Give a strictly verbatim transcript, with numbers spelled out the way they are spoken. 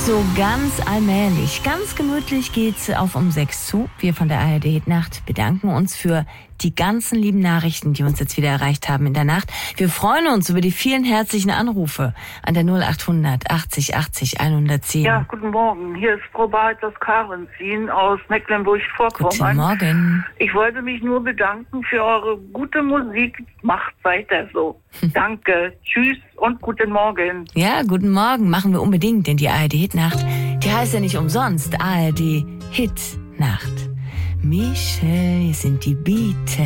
So ganz allmählich, ganz gemütlich geht's auf um sechs zu. Wir von der A R D Hitnacht bedanken uns für die ganzen lieben Nachrichten, die uns jetzt wieder erreicht haben in der Nacht. Wir freuen uns über die vielen herzlichen Anrufe an der null achthundert achtzig achtzig hundertzehn. Ja, guten Morgen. Hier ist Frau Barth aus Karenzin aus Mecklenburg-Vorpommern. Guten Morgen. Ich wollte mich nur bedanken für eure gute Musik. Macht weiter so. Danke. Tschüss und guten Morgen. Ja, guten Morgen. Machen wir unbedingt, denn die A R D Hitnacht, die heißt ja nicht umsonst A R D Hitnacht. Michel, hier sind die Beatles.